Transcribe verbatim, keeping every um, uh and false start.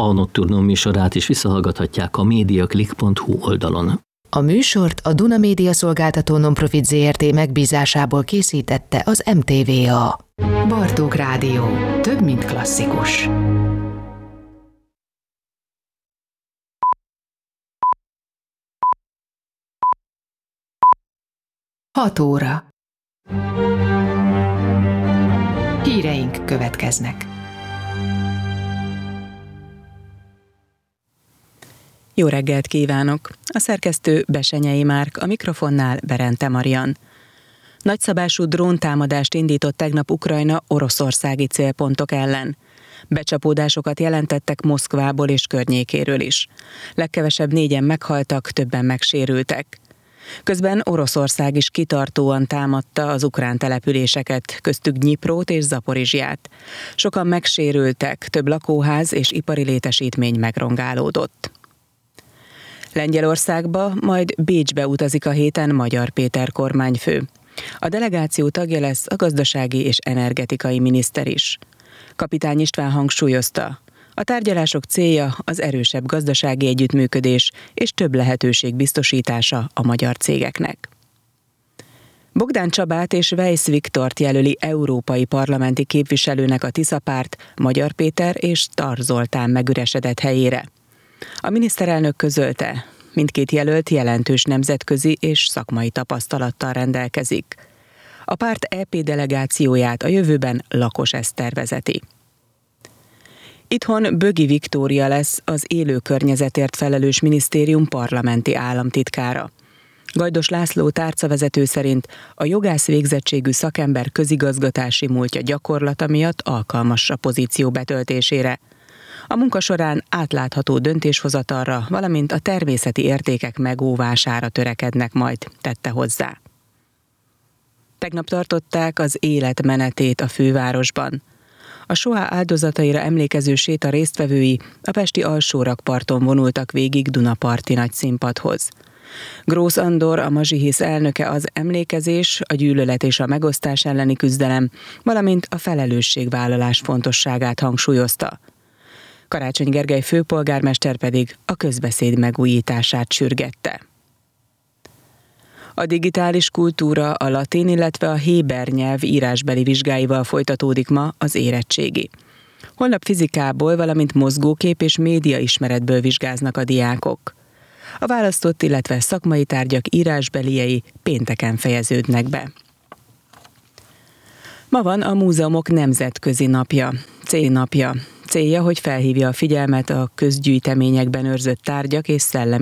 A Nocturnum műsorát is visszahallgathatják a mediaclick pont hu oldalon. A műsort a Duna Média Szolgáltató Nonprofit zé er té megbízásából készítette az em té vé á. Bartók Rádió. Több, mint klasszikus. Hat óra. Híreink következnek. Jó reggelt kívánok! A szerkesztő Besenyei Márk, a mikrofonnál Berente Marian. Nagyszabású dróntámadást indított tegnap Ukrajna oroszországi célpontok ellen. Becsapódásokat jelentettek Moszkvából és környékéről is. Legkevesebb négyen meghaltak, többen megsérültek. Közben Oroszország is kitartóan támadta az ukrán településeket, köztük Dnyiprót és Zaporizsját. Sokan megsérültek, több lakóház és ipari létesítmény megrongálódott. Lengyelországba, majd Bécsbe utazik a héten Magyar Péter kormányfő. A delegáció tagja lesz a gazdasági és energetikai miniszter is. Kapitány István hangsúlyozta, a tárgyalások célja az erősebb gazdasági együttműködés és több lehetőség biztosítása a magyar cégeknek. Bogdán Csabát és Weisz Viktort jelöli európai parlamenti képviselőnek a Tisza Párt Magyar Péter és Tar Zoltán megüresedett helyére. A miniszterelnök közölte, mindkét jelölt jelentős nemzetközi és szakmai tapasztalattal rendelkezik. A párt é pé delegációját a jövőben Lakos Eszter vezeti. Itthon Bögi Viktória lesz az élő környezetért felelős minisztérium parlamenti államtitkára. Gajdos László tárcavezető szerint a jogász végzettségű szakember közigazgatási múltja gyakorlata miatt alkalmas a pozíció betöltésére. A munka során átlátható döntéshozatalra, valamint a természeti értékek megóvására törekednek majd, tette hozzá. Tegnap tartották az élet menetét a fővárosban. A Shoah áldozataira emlékező séta résztvevői a pesti Alsórakparton vonultak végig Dunaparti nagyszínpadhoz. Grósz Andor, a Mazsihisz elnöke az emlékezés, a gyűlölet és a megosztás elleni küzdelem, valamint a felelősségvállalás fontosságát hangsúlyozta. Karácsony Gergely főpolgármester pedig a közbeszéd megújítását sürgette. A digitális kultúra, a latin, illetve a héber nyelv írásbeli vizsgáival folytatódik ma az érettségi. Holnap fizikából, valamint mozgókép és média ismeretből vizsgáznak a diákok. A választott, illetve szakmai tárgyak írásbeliei pénteken fejeződnek be. Ma van a Múzeumok Nemzetközi Napja, célnapja. Célja, hogy felhívja a figyelmet a közgyűjteményekben őrzött tárgyak és szellemi